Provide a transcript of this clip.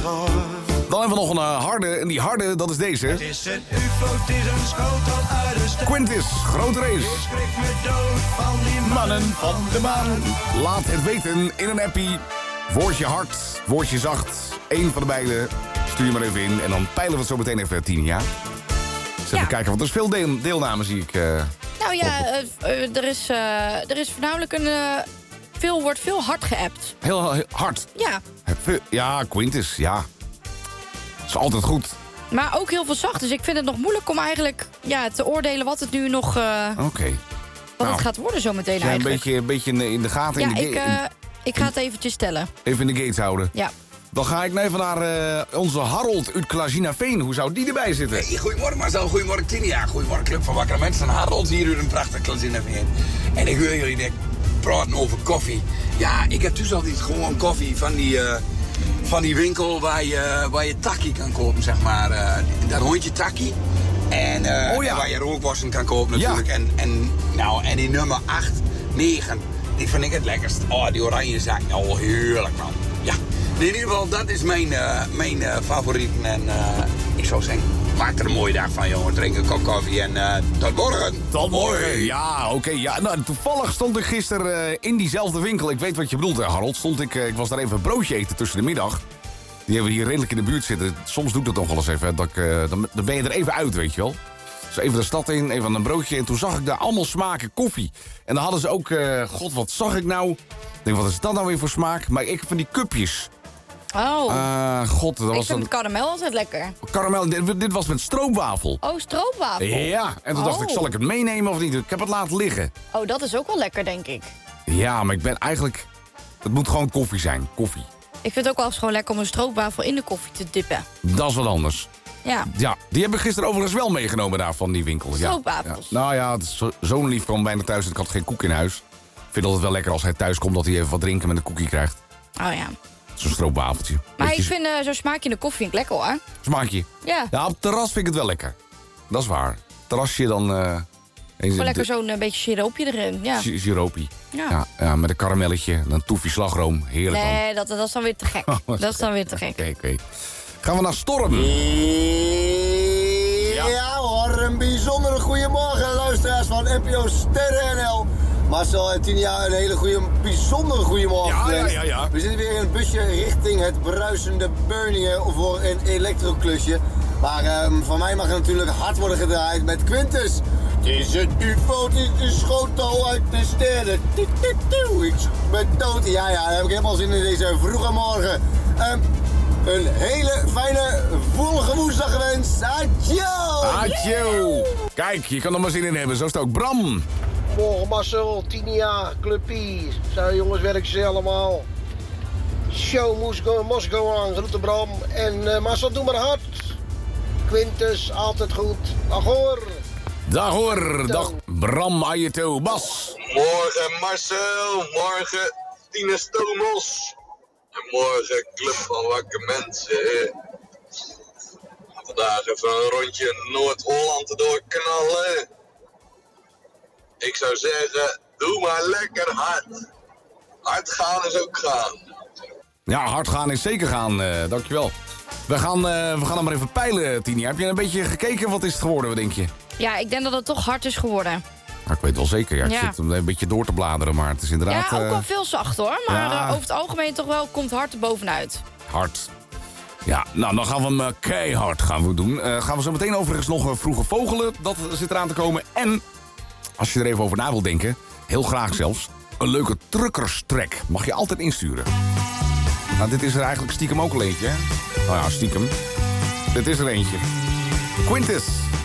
schort. Dan hebben we nog een harde. En die harde, dat is deze. Het is een ufo, het is een schotel uit de ster. Quintus, grote race. Ik schrik me dood van die mannen van de maan. Laat het weten in een appie. Woordje hard, woordje zacht. Eén van de beide. Stuur je maar even in. En dan peilen we het zo meteen even 10, ja? Dus even kijken, want er is veel deelname, zie ik. Nou ja, er is voornamelijk wordt veel hard geappt. Heel hard. Ja. Ja, Quintus, ja. Dat is altijd goed. Maar ook heel veel zacht. Dus ik vind het nog moeilijk om eigenlijk te oordelen wat het nu nog... Oké. Wat het gaat worden zo meteen eigenlijk. Een beetje in de gaten. Ja, ik ga het eventjes tellen. Even in de gates houden. Ja. Dan ga ik even naar onze Harold uit Klazinaveen. Hoe zou die erbij zitten? Hey, goedemorgen Marcel, goedemorgen Tinia, goedemorgen Club van Wakkere Mensen. Harold hier uit een prachtig Klazinaveen. En ik wil jullie net praten over koffie. Ja, ik heb dus altijd gewoon koffie van die winkel waar je takkie kan kopen, zeg maar. Dat hondje takkie. En waar je rookworsten kan kopen natuurlijk. Ja. En die nummer 8, 9, die vind ik het lekkerst. Oh, die oranje zak, oh heerlijk man. Ja, in ieder geval, dat is mijn favorieten. En ik zou zeggen, maak er een mooie dag van, jongen. Drink een kop koffie en tot morgen. Tot morgen, ja, oké. Ja. Nou, toevallig stond ik gisteren in diezelfde winkel. Ik weet wat je bedoelt, Harold. Ik was daar even een broodje eten tussen de middag. Die hebben we hier redelijk in de buurt zitten. Soms doe ik dat nog wel eens even. Dan ben je er even uit, weet je wel. Dus even de stad in, even aan een broodje. En toen zag ik daar allemaal smaken koffie. En dan hadden ze ook... God, wat zag ik nou? Ik denk, wat is dat nou weer voor smaak? Maar ik van die cupjes. Oh. God, dat ik was vind het karamel altijd lekker. Karamel, dit was met stroopwafel. Oh, stroopwafel? Ja, en toen dacht ik, zal ik het meenemen of niet? Ik heb het laten liggen. Oh, dat is ook wel lekker, denk ik. Ja, maar ik ben eigenlijk... Het moet gewoon koffie zijn, koffie. Ik vind het ook wel eens gewoon lekker om een stroopwafel in de koffie te dippen. Dat is wat anders. Ja. Ja, die heb ik gisteren overigens wel meegenomen daar van die winkel. Stroopwafels? Ja. Nou ja, zo'n lief kwam bijna thuis en ik had geen koek in huis. Ik vind altijd wel lekker als hij thuis komt dat hij even wat drinken met een koekje krijgt. Oh ja. Zo'n stroopwafeltje. Maar ik vind zo'n smaakje in de koffie vind ik lekker hoor. Smaakje? Ja. Ja, op het terras vind ik het wel lekker. Dat is waar. Terrasje dan... Gewoon lekker zo'n beetje siroopje erin. Ja. Siroopie. Ja. Ja, met een karamelletje, dan toefie slagroom. Heerlijk dan. Nee, dat is dan weer te gek. Dat is dan weer te gek. Oké. Gaan we naar Storm. Ja hoor, een bijzondere goeiemorgen luisteraars van NPO Sterren NL. Marcel en Tinia, een hele bijzondere goeiemorgen. Ja. We zitten weer in een busje richting het bruisende Beuningen voor een elektroklusje. Maar van mij mag er natuurlijk hard worden gedraaid met Quintus. Het is een ufo, het is een schotel uit de sterren. Ik ben dood. Ja, daar heb ik helemaal zin in deze vroege morgen. Een hele fijne, voelige woensdag gewenst. Adieu! Kijk, je kan er maar zin in hebben. Zo is het ook. Bram. Morgen Marcel, Tinia, Clubpie. Zo jongens, werken ze allemaal. Show must go on, groeten Bram. En Marcel, doe maar hard. Quintus, altijd goed. Dag hoor. Dag hoor. Dag Bram, ajeto. Bas. Morgen Marcel, morgen Tine Stomos. En morgen Club van Wakkere Mensen. Vandaag even een rondje Noord-Holland doorknallen. Ik zou zeggen, doe maar lekker hard. Hard gaan is ook gaan. Ja, hard gaan is zeker gaan. Dankjewel. We gaan hem maar even peilen, Tini. Heb je een beetje gekeken? Wat is het geworden, wat denk je? Ja, ik denk dat het toch hard is geworden. Nou, ik weet wel zeker. Ja. Ik zit een beetje door te bladeren, maar het is inderdaad... Ja, ook wel veel zacht hoor. Maar over het algemeen toch wel komt hard er bovenuit. Hard. Ja, nou, dan gaan we hem keihard doen. Gaan we zo meteen overigens nog vroege vogelen. Dat zit eraan te komen. En, als je er even over na wilt denken, heel graag zelfs, een leuke truckerstrack. Mag je altijd insturen. Nou, dit is er eigenlijk stiekem ook al eentje, hè? Nou ja, stiekem. Dit is er eentje. Quintus.